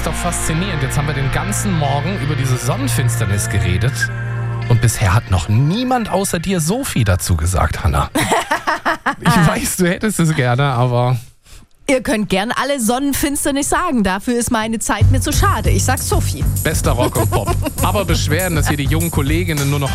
ist doch faszinierend. Jetzt haben wir den ganzen Morgen über diese Sonnenfinsternis geredet. Und bisher hat noch niemand außer dir Sophie dazu gesagt, Hannah. Ich weiß, du hättest es gerne, aber... Ihr könnt gern alle Sonnenfinsternis sagen. Dafür ist meine Zeit mir zu schade. Ich sag Sophie. Bester Rock und Pop. Aber Beschwerden, dass hier die jungen Kolleginnen nur noch